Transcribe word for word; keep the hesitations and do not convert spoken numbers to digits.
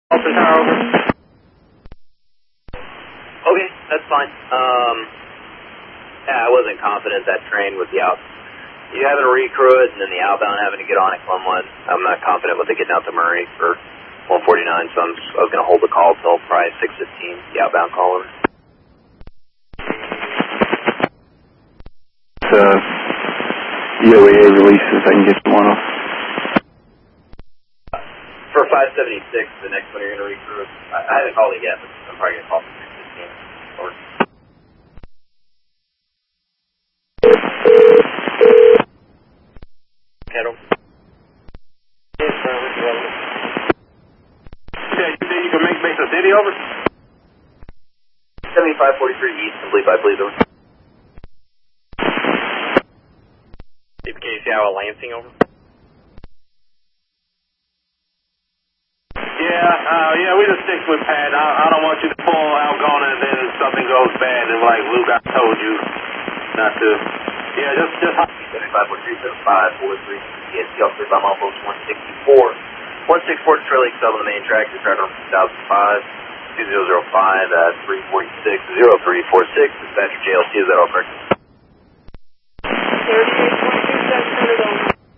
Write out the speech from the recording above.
Alton Tower, over. Okay, that's fine. Um, yeah, I wasn't confident that train would be out. You having to recrew it, and then the outbound having to get on at Glenwood. I'm not confident with it getting out to Murray for one forty-nine, so I'm, I was going to hold the call till probably six fifteen, the outbound call. Uh, E O A releases, I can get one off. For five seventy-six, the next one you're going to recrew it. I, I haven't called it yet, but I'm probably going to call it six fifteen. Or... Kettle. Yes, sir, what's relevant? Yeah, you think you can make Mesa City over? seventy-five forty-three East, complete by please, over. Can you see how Lansing over? Yeah, uh, yeah, we just stick with Pat. I, I don't want you to pull Algona and then something goes bad and like Luke, I told you not to. Yeah, just, just. seventy-five forty-three, seventy-five forty-three, yes, y'all three by Mumbles, one sixty-four. one sixty-four, Detroit Lake, seven on the main track, you're driving over two thousand five, two zero zero five, uh, three forty-six, zero three four six, dispatcher J L C, is that all correct? thirty